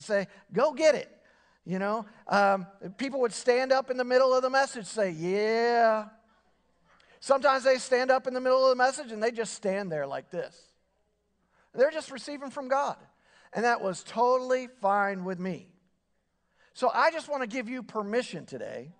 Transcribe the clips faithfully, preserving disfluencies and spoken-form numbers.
say, go get it. You know, um, people would stand up in the middle of the message, say, yeah. Sometimes they stand up in the middle of the message and they just stand there like this. They're just receiving from God. And that was totally fine with me. So I just want to give you permission today,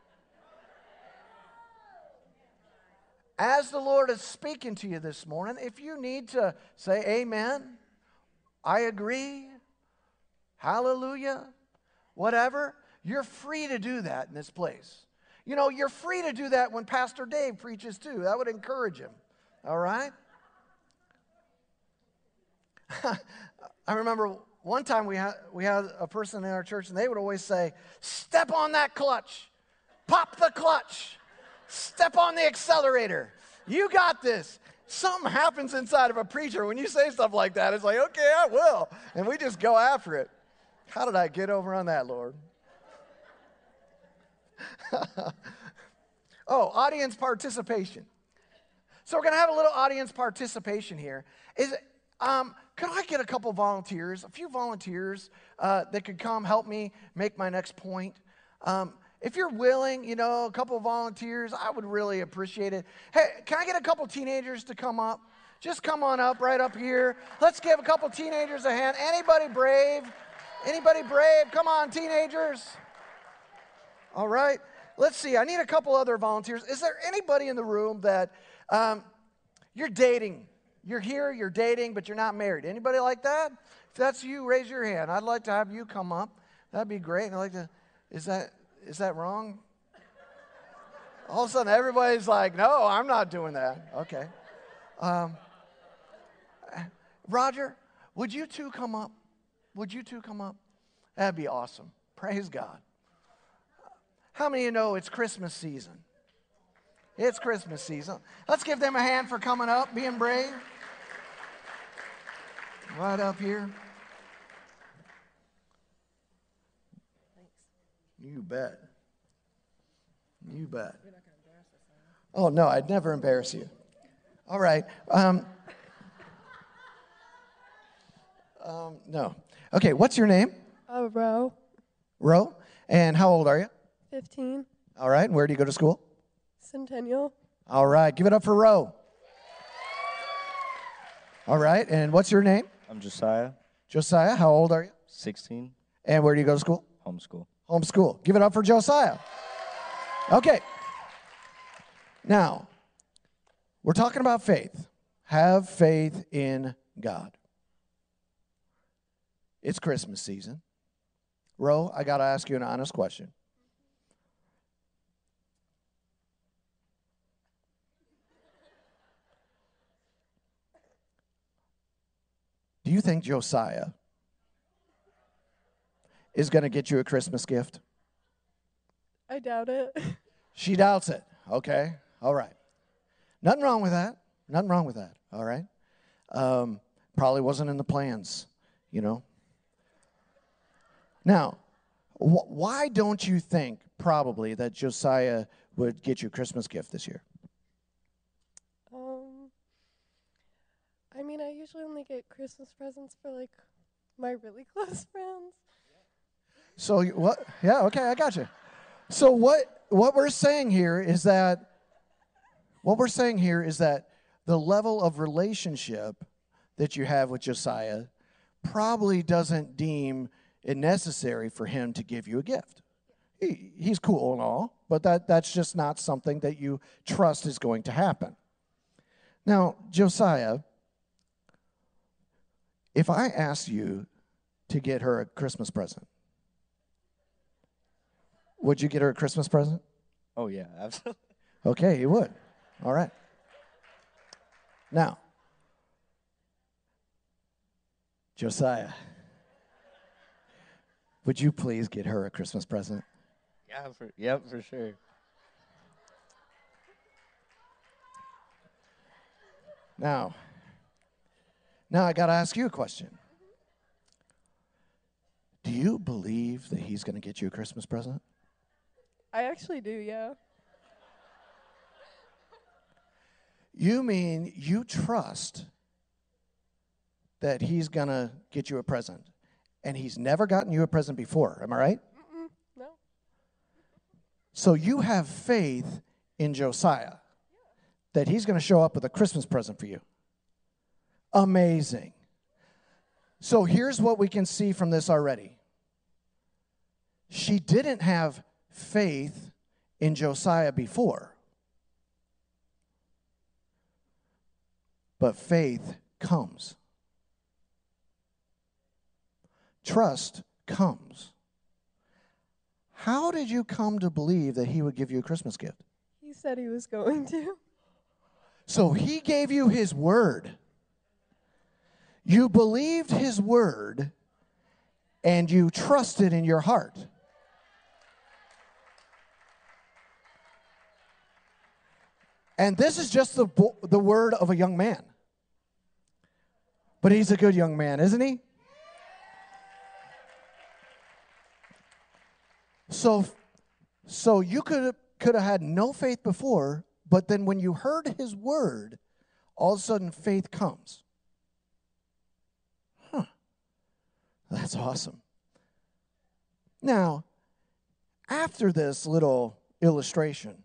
as the Lord is speaking to you this morning, if you need to say amen, I agree, hallelujah, whatever, you're free to do that in this place. You know, you're free to do that when Pastor Dave preaches too. That would encourage him, all right? I remember one time we had, we had a person in our church, and they would always say, step on that clutch, pop the clutch, step on the accelerator. You got this. Something happens inside of a preacher when you say stuff like that. It's like, okay, I will. And we just go after it. How did I get over on that, Lord? Oh, audience participation. So we're going to have a little audience participation here. Is it, um, could I get a couple volunteers, a few volunteers uh, that could come help me make my next point? Um, if you're willing, you know, a couple volunteers, I would really appreciate it. Hey, can I get a couple teenagers to come up? Just come on up right up here. Let's give a couple teenagers a hand. Anybody brave? Anybody brave? Come on, teenagers. All right. Let's see. I need a couple other volunteers. Is there anybody in the room that um, you're dating? You're here, you're dating, but you're not married. Anybody like that? If that's you, raise your hand. I'd like to have you come up. That'd be great. And I'd like to, is that, is that wrong? All of a sudden, everybody's like, no, I'm not doing that. Okay. Um, Roger, would you two come up? Would you two come up? That'd be awesome. Praise God. How many of you know it's Christmas season? It's Christmas season. Let's give them a hand for coming up, being brave. Right up here. Thanks. You bet. You bet. Oh, no, I'd never embarrass you. All right. Um, um, no. Okay, what's your name? Uh, Ro. Ro. And how old are you? fifteen. All right. And where do you go to school? Centennial. All right. Give it up for Ro. All right. And what's your name? I'm Josiah. Josiah. How old are you? sixteen. And where do you go to school? Homeschool. Homeschool. Give it up for Josiah. Okay. Now, we're talking about faith. Have faith in God. It's Christmas season. Ro, I got to ask you an honest question. Do you think Josiah is going to get you a Christmas gift? I doubt it. She doubts it. Okay. All right. Nothing wrong with that. Nothing wrong with that. All right. Um, probably wasn't in the plans, you know. Now, wh- why don't you think probably that Josiah would get you a Christmas gift this year? Um, I mean, I usually only get Christmas presents for, like, my really close friends. So you- what? Yeah, okay, I got you. So what what we're saying here is that what we're saying here is that the level of relationship that you have with Josiah probably doesn't deem it necessary for him to give you a gift. He, he's cool and all, but that, that's just not something that you trust is going to happen. Now, Josiah, if I asked you to get her a Christmas present, would you get her a Christmas present? Oh, yeah, absolutely. Okay, you would. All right. Now, Josiah, would you please get her a Christmas present? Yeah, for, yep, for sure. Now, now I got to ask you a question. Do you believe that he's going to get you a Christmas present? I actually do, yeah. You mean you trust that he's going to get you a present, And he's never gotten you a present before. Am I right? Mm-mm, no. So you have faith in Josiah that he's going to show up with a Christmas present for you. Amazing. So here's what we can see from this already. She didn't have faith in Josiah before, but faith comes. Trust comes. How did you come to believe that he would give you a Christmas gift? He said he was going to. So he gave you his word. You believed his word, and you trusted in your heart. And this is just the, the word of a young man. But he's a good young man, isn't he? So, so you could could have had no faith before, but then when you heard his word, all of a sudden faith comes. Huh. That's awesome. Now, after this little illustration,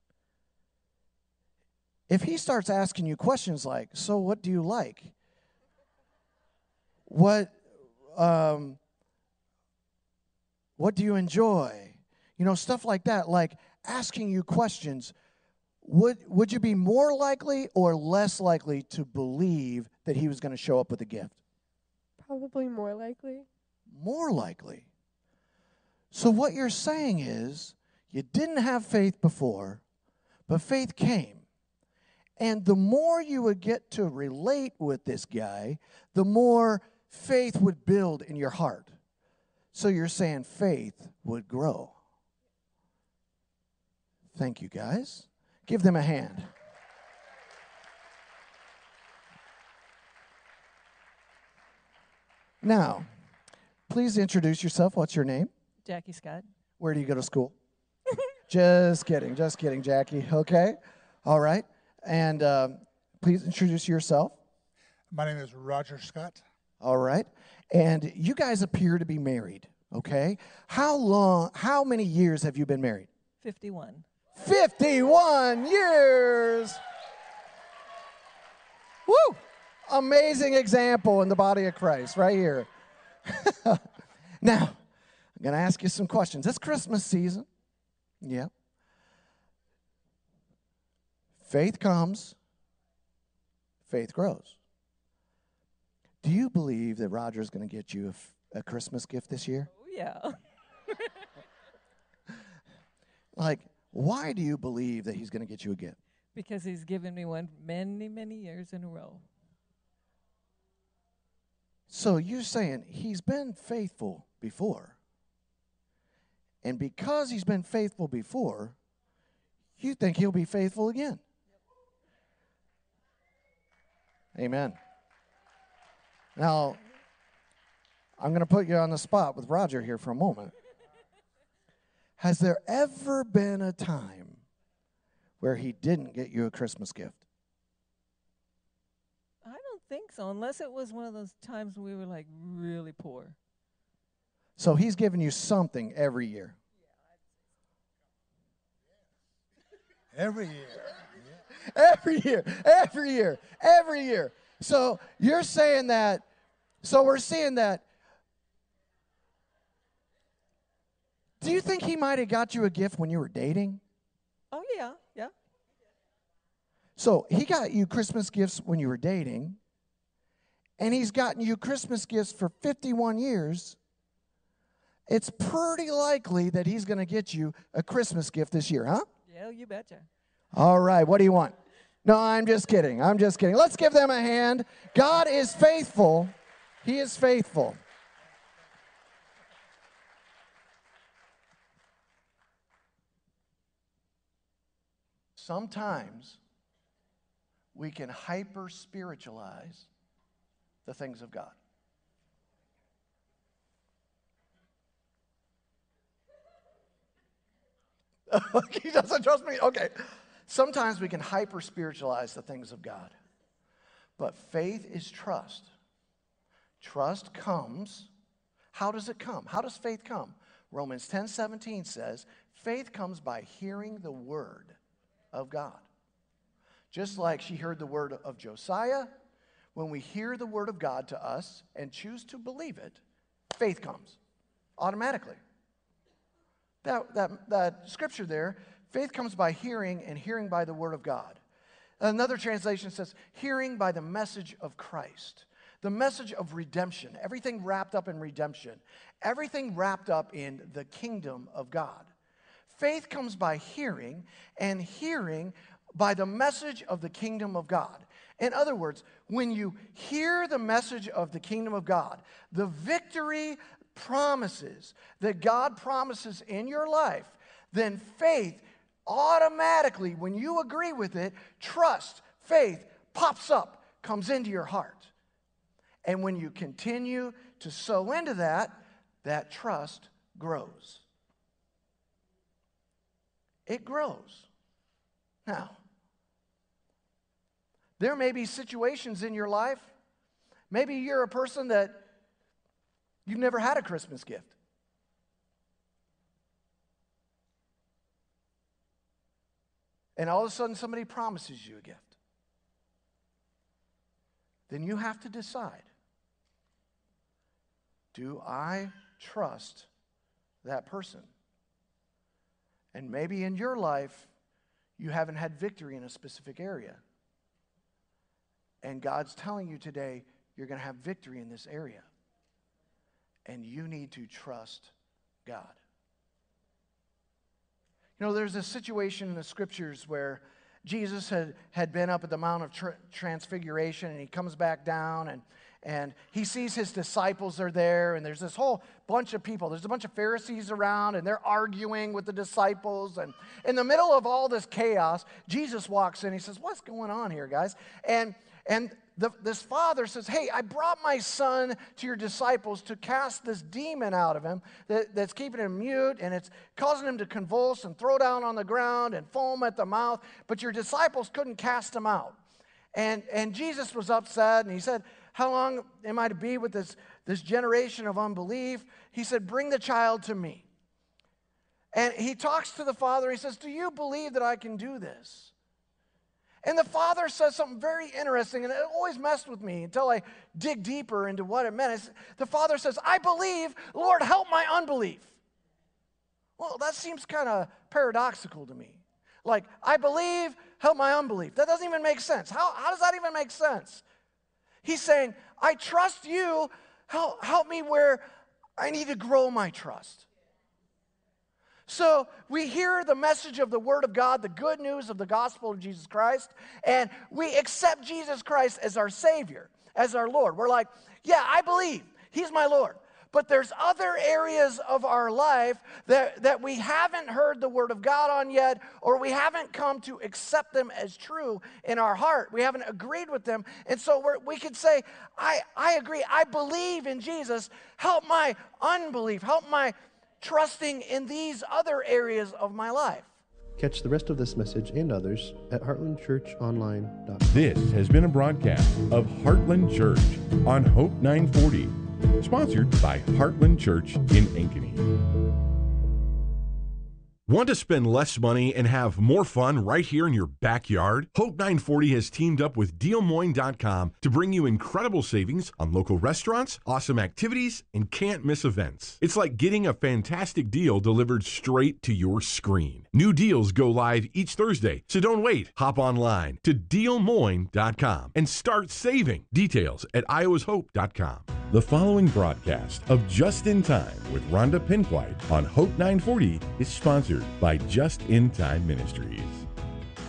if he starts asking you questions like, so what do you like? What, um, what do you enjoy? You know, stuff like that, like asking you questions. Would, would you be more likely or less likely to believe that he was going to show up with a gift? Probably more likely. More likely. So what you're saying is you didn't have faith before, but faith came. And the more you would get to relate with this guy, the more faith would build in your heart. So you're saying faith would grow. Thank you, guys. Give them a hand. Now, please introduce yourself. What's your name? Jackie Scott. Where do you go to school? Just kidding. Just kidding, Jackie. Okay. All right. And um, please introduce yourself. My name is Roger Scott. All right. And you guys appear to be married, okay? How long, how many years have you been married? fifty-one. fifty-one years. Woo! Amazing example in the body of Christ right here. Now, I'm going to ask you some questions. It's Christmas season. Yeah. Faith comes, faith grows. Do you believe that Roger's going to get you a, f- a Christmas gift this year? Oh, yeah. Like, why do you believe that he's going to get you a gift? Because he's given me one many, many years in a row. So you're saying he's been faithful before. And because he's been faithful before, you think he'll be faithful again. Amen. Now, I'm going to put you on the spot with Roger here for a moment. Has there ever been a time where he didn't get you a Christmas gift? I don't think so, unless it was one of those times we were like really poor. So he's given you something every year. Every year. Every year, every year, every year. So you're saying that, so we're seeing that. Do you think he might have got you a gift when you were dating? Oh, yeah, yeah. So he got you Christmas gifts when you were dating, and he's gotten you Christmas gifts for fifty-one years. It's pretty likely that he's going to get you a Christmas gift this year, huh? Yeah, you betcha. All right, what do you want? No, I'm just kidding. I'm just kidding. Let's give them a hand. God is faithful. He is faithful. Sometimes we can hyper spiritualize the things of God. He doesn't trust me? Okay. Sometimes we can hyper spiritualize the things of God. But faith is trust. Trust comes. How does it come? How does faith come? Romans ten seventeen says, faith comes by hearing the word of God. Just like she heard the word of Josiah, when we hear the word of God to us and choose to believe it, faith comes automatically. That, that, that scripture there, faith comes by hearing, and hearing by the word of God. Another translation says, hearing by the message of Christ. The message of redemption, everything wrapped up in redemption, everything wrapped up in the kingdom of God. Faith comes by hearing, and hearing by the message of the kingdom of God. In other words, when you hear the message of the kingdom of God, the victory promises that God promises in your life, then faith automatically, when you agree with it, trust, faith pops up, comes into your heart. And when you continue to sow into that, that trust grows. It grows. Now, there may be situations in your life, maybe you're a person that you've never had a Christmas gift. And all of a sudden somebody promises you a gift. Then you have to decide, do I trust that person? And maybe in your life, you haven't had victory in a specific area. And God's telling you today, you're going to have victory in this area. And you need to trust God. You know, there's a situation in the scriptures where Jesus had, had been up at the Mount of Tr- Transfiguration, and he comes back down, and, and he sees his disciples are there, and there's this whole bunch of people. There's a bunch of Pharisees around, and they're arguing with the disciples. And in the middle of all this chaos, Jesus walks in. He says, what's going on here, guys? And And the, this father says, hey, I brought my son to your disciples to cast this demon out of him that, that's keeping him mute, and it's causing him to convulse and throw down on the ground and foam at the mouth, but your disciples couldn't cast him out. And, and Jesus was upset, and he said, how long am I to be with this, this generation of unbelief? He said, bring the child to me. And he talks to the father. He says, do you believe that I can do this? And the father says something very interesting, and it always messed with me until I dig deeper into what it meant. It's, the father says, I believe, Lord, help my unbelief. Well, that seems kind of paradoxical to me. Like, I believe, help my unbelief. That doesn't even make sense. How, how does that even make sense? He's saying, I trust you, help, help me where I need to grow my trust. So we hear the message of the Word of God, the good news of the gospel of Jesus Christ, and we accept Jesus Christ as our Savior, as our Lord. We're like, yeah, I believe He's my Lord. But there's other areas of our life that, that we haven't heard the Word of God on yet, or we haven't come to accept them as true in our heart. We haven't agreed with them. And so we're, we could say, I, I agree, I believe in Jesus. Help my unbelief, help my trusting in these other areas of my life. Catch the rest of this message and others at heartland church online dot com. This has been a broadcast of Heartland Church on Hope nine forty, sponsored by Heartland Church in Ankeny. Want to spend less money and have more fun right here in your backyard? Hope nine forty has teamed up with deal moines dot com to bring you incredible savings on local restaurants, awesome activities, and can't miss events. It's like getting a fantastic deal delivered straight to your screen. New deals go live each Thursday, so don't wait. Hop online to deal moines dot com and start saving. Details at iowas hope dot com. The following broadcast of Just in Time with Rhonda Pinkwite on Hope nine forty is sponsored by Just in Time Ministries.